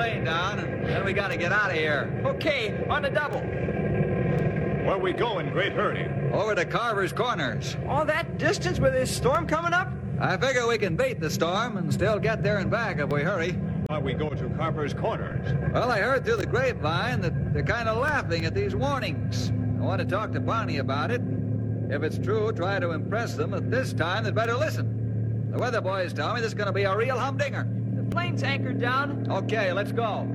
plane down, and then we gotta get out of here. Okay, on the double. Where we go in great hurry? Over to Carver's Corners. All that distance with this storm coming up? I figure we can beat the storm and still get there and back if we hurry. Why we go to Carver's Corners? Well, I heard through the grapevine that they're kind of laughing at these warnings. I want to talk to Bonnie about it. If it's true, try to impress them that this time they'd better listen. The weather boys tell me this is going to be a real humdinger. The plane's anchored down. Okay, let's go.